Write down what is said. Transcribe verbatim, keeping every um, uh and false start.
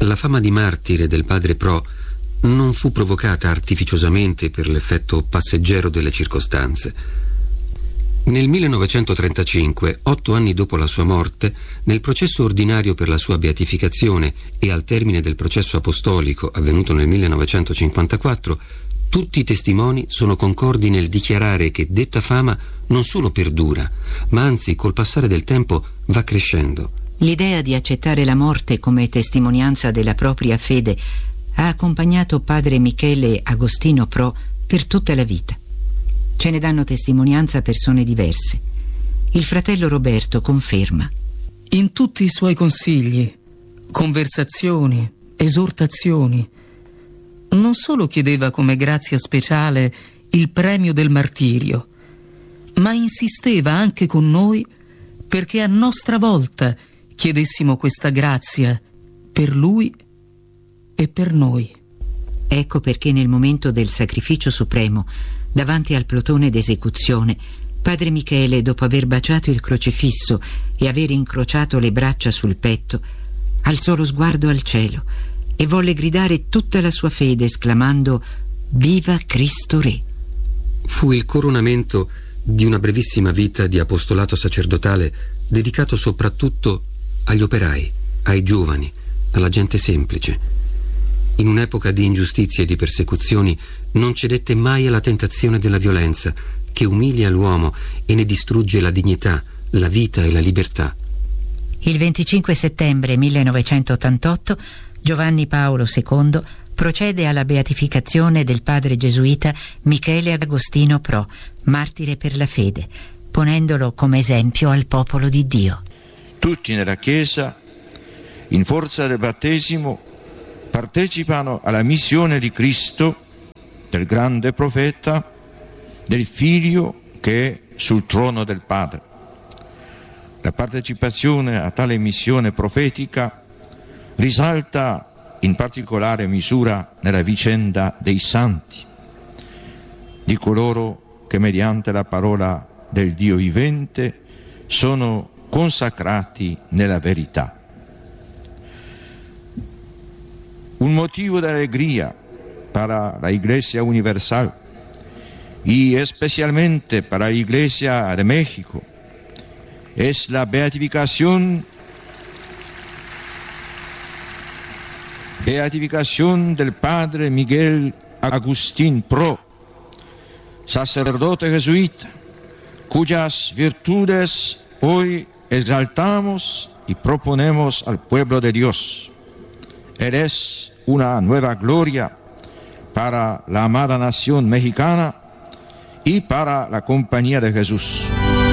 La fama di martire del padre Pro non fu provocata artificiosamente per l'effetto passeggero delle circostanze. Nel millenovecentotrentacinque, otto anni dopo la sua morte, nel processo ordinario per la sua beatificazione e al termine del processo apostolico avvenuto nel millenovecentocinquantaquattro, tutti i testimoni sono concordi nel dichiarare che detta fama non solo perdura, ma anzi col passare del tempo va crescendo. L'idea di accettare la morte come testimonianza della propria fede ha accompagnato padre Michele Agostino Pro per tutta la vita. Ce ne danno testimonianza persone diverse. Il fratello Roberto conferma: in tutti i suoi consigli, conversazioni, esortazioni, non solo chiedeva come grazia speciale il premio del martirio, ma insisteva anche con noi perché a nostra volta chiedessimo questa grazia per lui e per noi. Ecco perché nel momento del sacrificio supremo, davanti al plotone d'esecuzione, padre Michele, dopo aver baciato il crocifisso e aver incrociato le braccia sul petto, alzò lo sguardo al cielo e volle gridare tutta la sua fede esclamando: «Viva Cristo Re!». Fu il coronamento di una brevissima vita di apostolato sacerdotale dedicato soprattutto agli operai, ai giovani, alla gente semplice. In un'epoca di ingiustizie e di persecuzioni non cedette mai alla tentazione della violenza, che umilia l'uomo e ne distrugge la dignità, la vita e la libertà. Il venticinque settembre millenovecentottantotto Giovanni Paolo secondo procede alla beatificazione del padre gesuita Michele Agostino Pro, martire per la fede, ponendolo come esempio al popolo di Dio. Tutti nella Chiesa, in forza del battesimo, partecipano alla missione di Cristo, del grande profeta, del Figlio che è sul trono del Padre. La partecipazione a tale missione profetica risalta in particolare misura nella vicenda dei santi, di coloro che mediante la parola del Dio vivente sono consacrati nella verità. Un motivo de alegría para la Iglesia Universal y especialmente para la Iglesia de México es la beatificación, beatificación del padre Miguel Agustín Pro, sacerdote jesuita, cuyas virtudes hoy exaltamos y proponemos al pueblo de Dios. Él es una nueva gloria para la amada nación mexicana y para la compañía de Jesús.